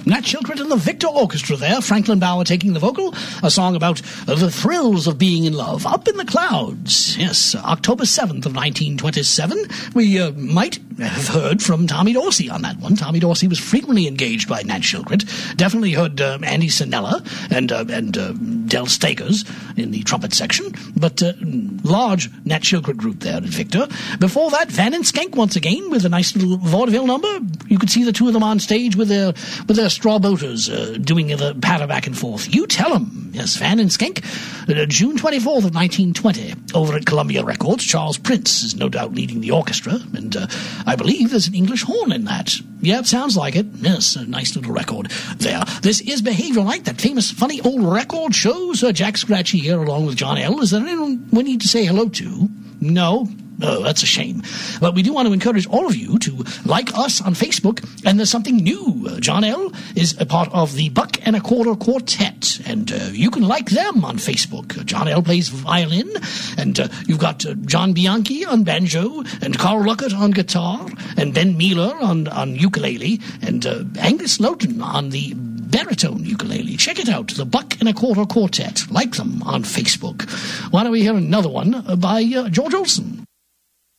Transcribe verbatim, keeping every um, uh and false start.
Nat Shilkret and the Victor Orchestra there, Franklin Bauer taking the vocal, a song about uh, the thrills of being in love. Up in the Clouds, yes, October seventh of nineteen twenty-seven. We uh, might have heard from Tommy Dorsey on that one. Tommy Dorsey was frequently engaged by Nat Shilkret. Definitely heard uh, Andy Sinella and uh, and uh, Del Stakers in the trumpet section, but uh, large Nat Shilkret group there at Victor. Before that, Van and Skank once again with a nice little vaudeville number. You could see the two of them on stage with their with their straw boaters uh, doing the patter back and forth. You tell 'em. Yes, Van and Skank. Uh, June twenty-fourth of nineteen twenty, over at Columbia Records. Charles Prince is no doubt leading the orchestra, and uh, I believe there's an English horn in that. Yeah, it sounds like it. Yes, a nice little record there. This is Behavior Night, that famous funny old record show. Sir Jack Scratchy here along with John L. Is there anyone we need to say hello to? No? Oh, that's a shame. But we do want to encourage all of you to like us on Facebook, and there's something new. Uh, John L. is a part of the Buck and a Quarter Quartet, and uh, you can like them on Facebook. Uh, John L. plays violin, and uh, you've got uh, John Bianchi on banjo, and Carl Luckett on guitar, and Ben Mealer on, on ukulele, and uh, Angus Lowton on the baritone ukulele. Check it out, the Buck and a Quarter Quartet. Like them on Facebook. Why don't we hear another one uh, by uh, George Olson?